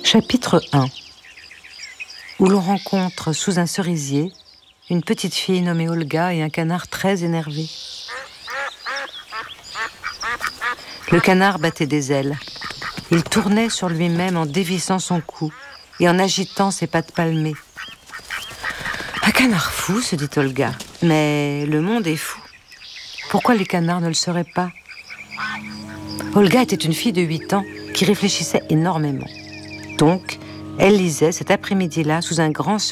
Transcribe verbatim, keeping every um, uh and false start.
Chapitre un, où l'on rencontre sous un cerisier une petite fille nommée Olga et un canard très énervé. Le canard battait des ailes. Il tournait sur lui-même en dévissant son cou et en agitant ses pattes palmées. Un canard fou, se dit Olga, mais le monde est fou. Pourquoi les canards ne le seraient pas ? Olga était une fille de huit ans qui réfléchissait énormément. Donc, elle lisait cet après-midi-là sous un grand